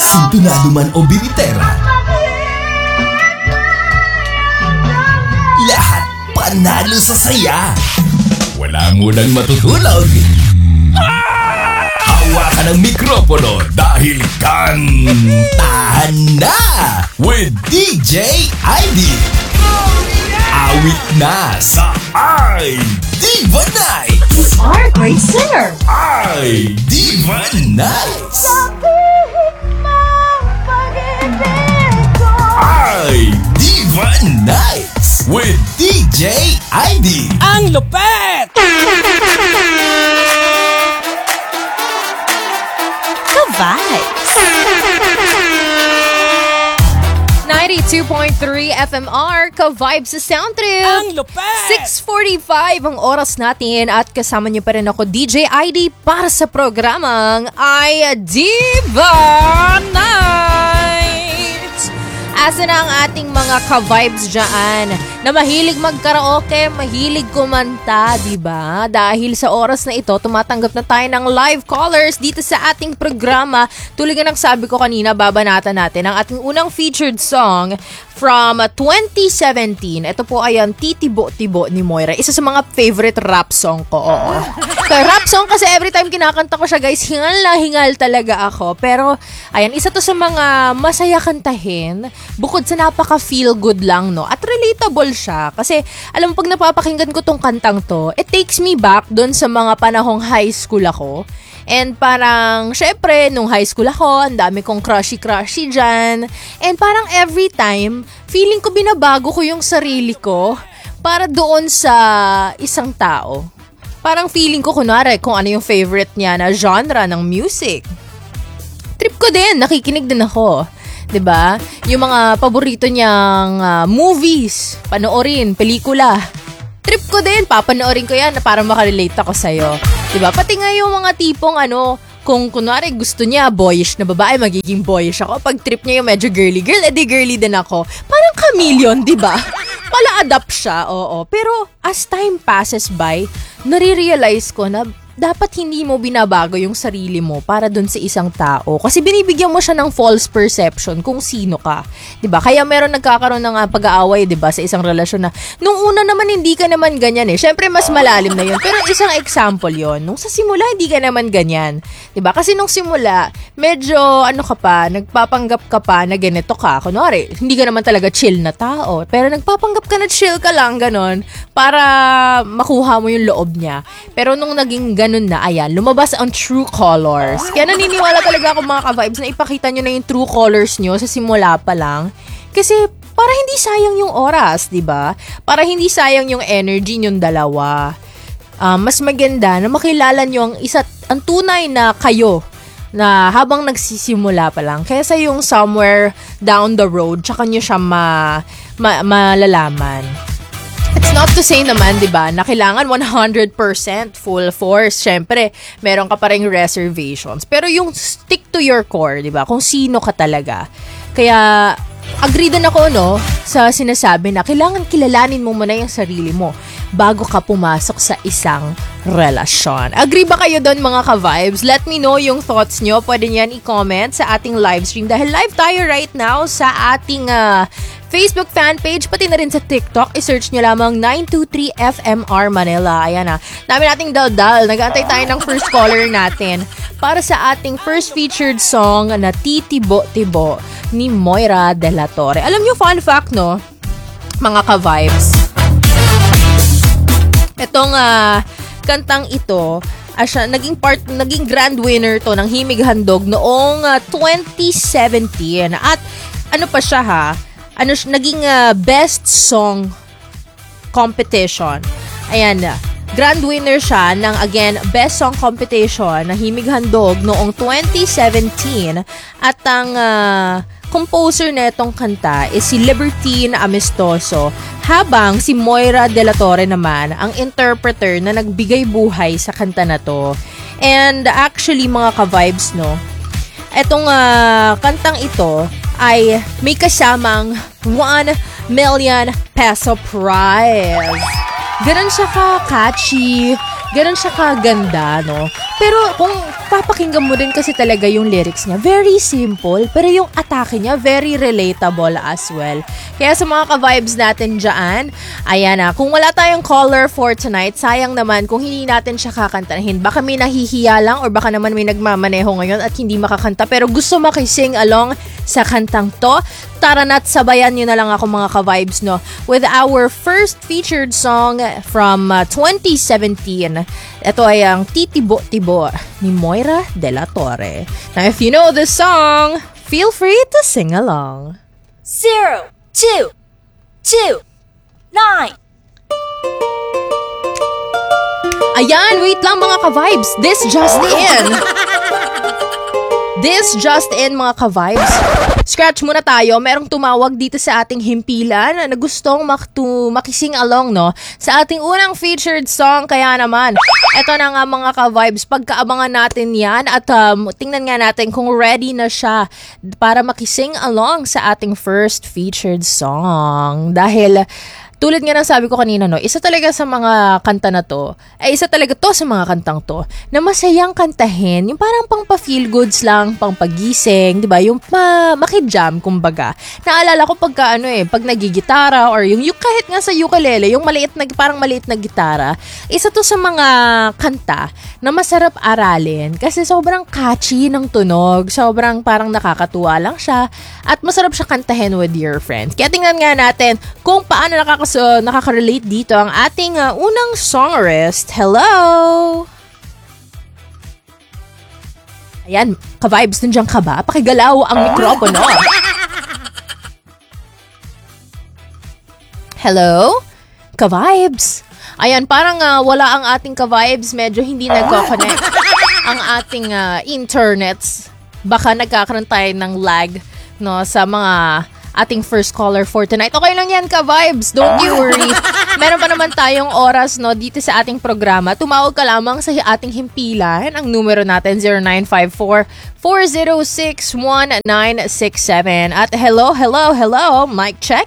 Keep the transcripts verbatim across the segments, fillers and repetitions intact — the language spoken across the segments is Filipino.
Sintunado man o binitera, lahat panalo sa saya. Wala munang matutulog. Hawakan ang mikropono dahil kantahan na with D J I D. Awit na sa I Diva Nights. You are a great singer. I Diva Nights. I Diva Nights with D J I D. Ang lupet! Ka-vibes. ninety-two point three F M R, Ka-vibes sa Sound Trip. Ang lupet! six forty-five ang oras natin at kasama niyo pa rin ako, D J I D, para sa programang I Diva Nights. Asa na ang ating mga ka-vibes dyan na mahilig mag-karaoke, mahilig kumanta, diba? Dahil sa oras na ito, tumatanggap na tayo ng live callers dito sa ating programa. Tulad ng sabi ko kanina, babanatan natin ang ating unang featured song from twenty seventeen. Ito po ay ang Titibo-Tibo ni Moira. Isa sa mga favorite rap song ko. Oo. Kaya rap song kasi every time kinakanta ko siya, guys, hingal na hingal talaga ako. Pero, ayan, isa to sa mga masaya kantahin. Bukod sa napaka-feel good lang, no? At relatable siya. Kasi, alam mo, pag napapakinggan ko tong kantang to, it takes me back dun sa mga panahong high school ako. And parang, syempre, nung high school ako, ang dami kong crushy-crushy dyan. And parang every time, feeling ko binabago ko yung sarili ko para doon sa isang tao. Parang feeling ko, kunwari, kung ano yung favorite niya na genre ng music. Trip ko din, nakikinig din ako. 'Di ba? Yung mga paborito niyang uh, movies, panoorin, pelikula. Trip ko din, papanoorin ko 'yan para makarelate ako sa iyo. 'Di ba? Pati nga yung mga tipong ano, kung kunwari gusto niya boyish na babae, magiging boyish ako. Pag trip niya yung medyo girly girl, edi girly din ako. Parang chameleon, 'di ba? Pala-adapt siya, oo. Pero as time passes by, nare-realize ko na dapat hindi mo binabago yung sarili mo para dun sa isang tao. Kasi binibigyan mo siya ng false perception kung sino ka. 'Di ba? Kaya meron nagkakaroon ng uh, pag-aaway, 'di ba, sa isang relasyon na nung una naman hindi ka naman ganyan eh. Syempre mas malalim na 'yon. Pero isang example 'yon. Nung sa simula hindi ka naman ganyan. 'Di ba? Kasi nung simula, medyo ano ka pa, nagpapanggap ka pa na ganito ka. Kunwari, hindi ka naman talaga chill na tao. Pero nagpapanggap ka na chill ka lang, ganon, para makuha mo yung loob niya. Pero nung naging ganun na, ayan, lumabas ang true colors. Kaya naniniwala talaga ako, mga ka-vibes, na ipakita nyo na yung true colors nyo sa simula pa lang. Kasi para hindi sayang yung oras, di ba? Para hindi sayang yung energy nyong dalawa. Uh, mas maganda na makilala nyo ang isa't, ang tunay na kayo na habang nagsisimula pa lang. Kaysa yung somewhere down the road, tsaka nyo siya ma, ma, malalaman. It's not to say naman, di ba, na kailangan one hundred percent full force. Siyempre, meron ka pa ring reservations. Pero yung stick to your core, di ba, kung sino ka talaga. Kaya, agree din ako, no, sa sinasabi na kailangan kilalanin mo muna yung sarili mo bago ka pumasok sa isang relasyon. Agree ba kayo doon, mga ka-vibes? Let me know yung thoughts nyo. Pwede niyan i-comment sa ating live stream. Dahil live tayo right now sa ating uh, Facebook fan page, pati na rin sa TikTok. I-search nyo lamang nine two three F M R Manila. Ayan na. Dami nating daldal. Nag-aantay tayo ng first caller natin para sa ating first featured song na Titibo-Tibo ni Moira de la Torre. Alam nyo, fun fact, no? Mga ka-vibes. Itong uh, kantang ito, asya, naging part, naging grand winner to ng Himig Handog noong uh, twenty seventeen. At ano pa siya, ha? Ano, naging uh, best song competition. Ayan, grand winner siya ng, again, best song competition na Himig Handog noong twenty seventeen. At ang uh, composer na itong kanta is si Libertine Amistoso, habang si Moira de la Torre naman ang interpreter na nagbigay buhay sa kanta na to. And actually, mga ka-vibes, no, etong uh, kantang ito ay may kasamang one million peso prize. Ganun siya ka-catchy, Ganon siya kaganda, no? Pero kung papakinggan mo din kasi talaga yung lyrics niya, very simple, pero yung atake niya, very relatable as well. Kaya sa mga ka-vibes natin dyan, ayan na, kung wala tayong caller for tonight, sayang naman kung hindi natin siya kakantahin. Baka may nahihiya lang or baka naman may nagmamaneho ngayon at hindi makakanta pero gusto makising along sa kantang to. Tara na't sabayan nyo na lang ako mga ka-vibes, no? With our first featured song from uh, twenty seventeen. Ito ay ang Titibo-Tibo ni Moira De La Torre. Now if you know this song, feel free to sing along. Zero, two, two, nine. Ayan, wait lang mga ka-vibes. This just in. This just in mga ka-vibes. Scratch muna tayo. Merong tumawag dito sa ating himpilan na gustong maktu- makising along, no? Sa ating unang featured song. Kaya naman, eto na nga mga ka-vibes. Pagkaabangan natin yan at um, tingnan nga natin kung ready na siya para makising along sa ating first featured song. Dahil tulad nga ng sabi ko kanina, no, isa talaga sa mga kanta na to, ay isa talaga to sa mga kantang to, na masayang kantahin, yung parang pang pa-feel goods lang, pang pagising, di ba? Yung ma- makijam, kumbaga. Naalala ko pagka ano eh, pag nagigitara, or yung, yung kahit nga sa ukulele, yung maliit na, parang maliit na gitara, isa to sa mga kanta na masarap aralin, kasi sobrang catchy ng tunog, sobrang parang nakakatuwa lang siya, at masarap siya kantahin with your friends. Kaya tingnan nga natin kung paano nakakas So, nakaka-relate dito ang ating uh, unang songwriter. Hello! Ayan, ka-vibes, nandiyan ka ba? Pakigalaw ang mikropono. Hello? Ka-vibes? Ayan, parang uh, wala ang ating ka-vibes. Medyo hindi nagko-connect ang ating uh, internets. Baka nagkakaroon tayo ng lag, no, sa mga ating first caller for tonight. Okay lang yan, ka-vibes. Don't you worry. Meron pa naman tayong oras, no, dito sa ating programa. Tumawag ka lamang sa ating himpilan. Ang numero natin, zero nine five four, four zero six, one nine six seven. At hello, hello, hello. Mic check.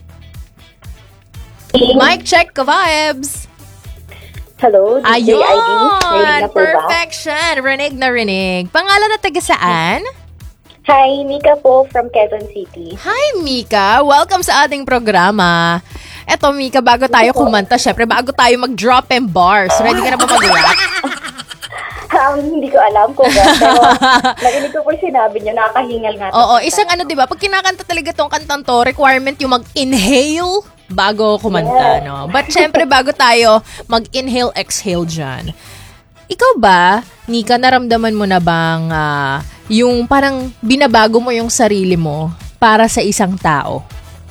Mic check, ka-vibes. Hello, D J I D. Ayun! Perfection! Rinig na rinig. Pangalan na taga saan? Hi, Mika po from Quezon City. Hi, Mika. Welcome sa ating programa. Eto, Mika, bago tayo kumanta, syempre, bago tayo mag-drop and bars. Ready ka na ba mag-rap? um, hindi ko alam kung ba, pero narinig ko po sinabi niyo, nakakahingal nga. Oo, isang ano, di ba? Pag kinakanta talaga tong kantang to, requirement yung mag-inhale bago kumanta, no? But syempre, bago tayo mag-inhale, exhale dyan. Ikaw ba, Nika, naramdaman mo na bang uh, yung parang binabago mo yung sarili mo para sa isang tao?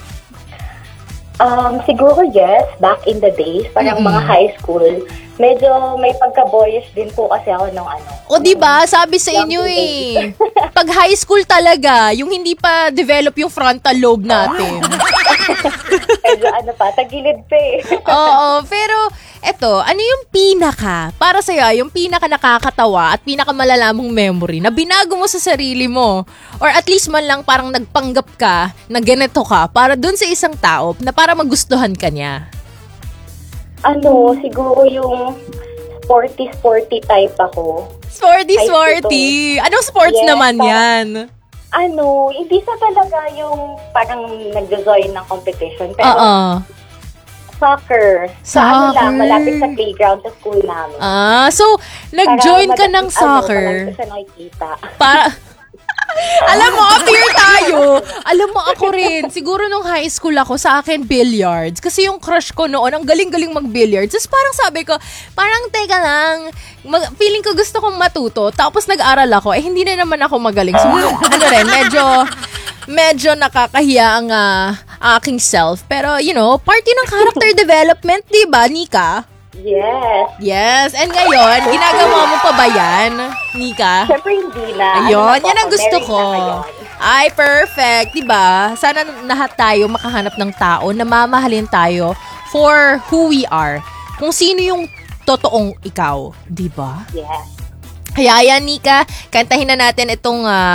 Um, siguro yes, back in the days, parang mm-hmm. mga high school, medyo may pagka-boyish din po kasi ako nung ano. O diba, sabi sa inyo eh, pag high school talaga, yung hindi pa develop yung frontal lobe natin. Medyo ano pa, tagilid pa eh. Oo, pero eto, ano yung pinaka, para sa'yo, yung pinaka nakakatawa at pinaka malalamang memory na binago mo sa sarili mo? Or at least man lang parang nagpanggap ka na ganito ka para dun sa isang tao na para magustuhan ka niya? Ano, siguro yung sporty-sporty type ako. Sporty-sporty? Anong sports yes, naman yan? Ano, hindi sa talaga yung parang nag-join ng competition. Pero Oo. Soccer. Sa ano lang, malapit sa playground sa school namin. Ah, so, nag-join ka ng soccer. Ano, sa nakikita. Para... Alam mo, appear tayo. Alam mo, ako rin. Siguro nung high school ako, sa akin, billiards. Kasi yung crush ko noon, ang galing-galing mag-billiards. Tapos parang sabi ko, parang teka lang, mag- feeling ko gusto kong matuto. Tapos nag-aral ako, eh hindi na naman ako magaling. So, ano rin, medyo, medyo nakakahiya ang uh, aking self. Pero, you know, part yun ng character development, di ba, Nika? Yes. Yes. And ngayon, ginagawa mo pa ba yan, Nika? Siyempre hindi na. Ayun, ano yan ang gusto ko. Ay, perfect. Diba? Sana lahat tayo makahanap ng tao na mamahalin tayo for who we are. Kung sino yung totoong ikaw. Diba? Yes. Kaya yan, Nika, kantahin na natin itong uh,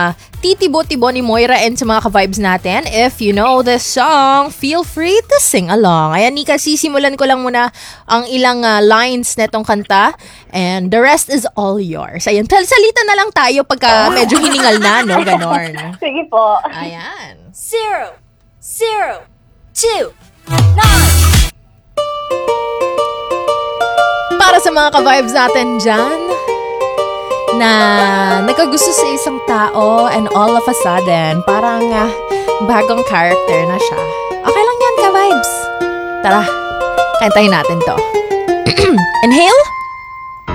pagtitibo-tibo ni Moira and sa mga ka-vibes natin. If you know this song, feel free to sing along. Ayan, Nika, sisimulan ko lang muna ang ilang uh, lines netong kanta and the rest is all yours. Ayan, salita na lang tayo pagka medyo hiningal na, no? Ganon. Sige po. Ayan. Zero, zero, two, nine. Para sa mga ka-vibes natin dyan, na nagkagusto sa isang tao and all of a sudden, parang uh, bagong character na siya. Okay lang yan, ka-vibes. Tara, kantahin natin to. Inhale.